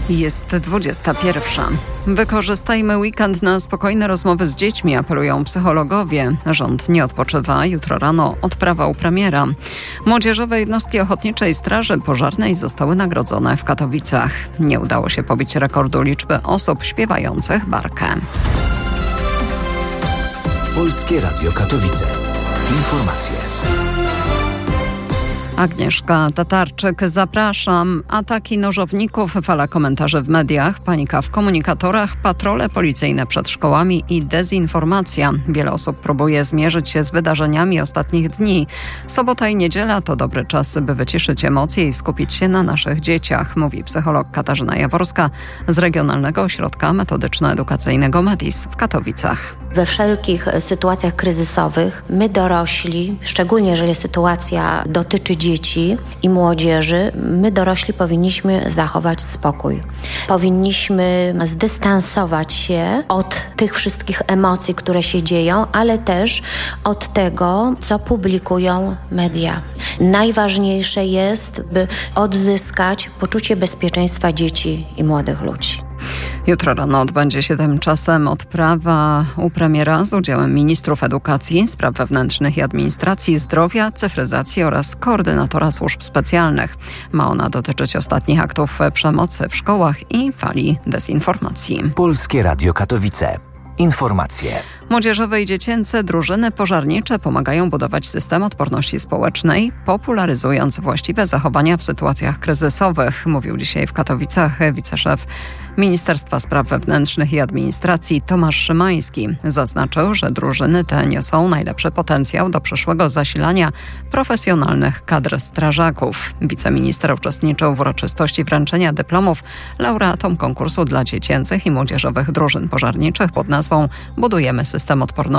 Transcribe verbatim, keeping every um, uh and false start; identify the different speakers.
Speaker 1: Jest dwudziesta pierwsza. Wykorzystajmy weekend na spokojne rozmowy z dziećmi, apelują psychologowie. Rząd nie odpoczywa. Jutro rano odprawa u premiera. Młodzieżowe jednostki Ochotniczej Straży Pożarnej zostały nagrodzone w Katowicach. Nie udało się pobić rekordu liczby osób śpiewających barkę.
Speaker 2: Polskie Radio Katowice. Informacje.
Speaker 1: Agnieszka Tatarczyk, zapraszam. Ataki nożowników, fala komentarzy w mediach, panika w komunikatorach, patrole policyjne przed szkołami i dezinformacja. Wiele osób próbuje zmierzyć się z wydarzeniami ostatnich dni. Sobota i niedziela to dobry czas, by wyciszyć emocje i skupić się na naszych dzieciach, mówi psycholog Katarzyna Jaworska z Regionalnego Ośrodka Metodyczno-Edukacyjnego MEDIS w Katowicach.
Speaker 3: We wszelkich sytuacjach kryzysowych my dorośli, szczególnie jeżeli sytuacja dotyczy dzieci i młodzieży, my dorośli powinniśmy zachować spokój. Powinniśmy zdystansować się od tych wszystkich emocji, które się dzieją, ale też od tego, co publikują media. Najważniejsze jest, by odzyskać poczucie bezpieczeństwa dzieci i młodych ludzi.
Speaker 1: Jutro rano odbędzie się tymczasem odprawa u premiera z udziałem ministrów edukacji, spraw wewnętrznych i administracji, zdrowia, cyfryzacji oraz koordynatora służb specjalnych. Ma ona dotyczyć ostatnich aktów przemocy w szkołach i fali dezinformacji.
Speaker 2: Polskie Radio Katowice. Informacje.
Speaker 1: Młodzieżowe i dziecięce drużyny pożarnicze pomagają budować system odporności społecznej, popularyzując właściwe zachowania w sytuacjach kryzysowych, mówił dzisiaj w Katowicach wiceszef Ministerstwa Spraw Wewnętrznych i Administracji Tomasz Szymański. Zaznaczył, że drużyny te niosą najlepszy potencjał do przyszłego zasilania profesjonalnych kadr strażaków. Wiceminister uczestniczył w uroczystości wręczenia dyplomów laureatom konkursu dla dziecięcych i młodzieżowych drużyn pożarniczych pod nazwą Budujemy system odporności